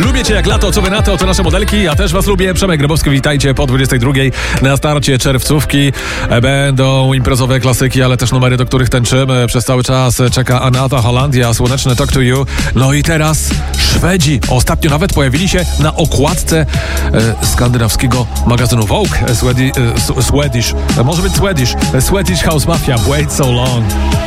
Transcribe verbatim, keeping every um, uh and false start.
Lubię cię jak lato, co wy na to, to nasze modelki. Ja też was lubię. Przemek Grabowski, witajcie po dwudziestej drugiej na starcie czerwcówki. Będą imprezowe klasyki, ale też numery, do których tańczymy. Przez cały czas czeka Anata Holandia, słoneczny Talk to You. No i teraz Szwedzi. Ostatnio nawet pojawili się na okładce e, skandynawskiego magazynu Vogue. Swedi, e, Swedish, może być Swedish. Swedish House Mafia, Wait So Long.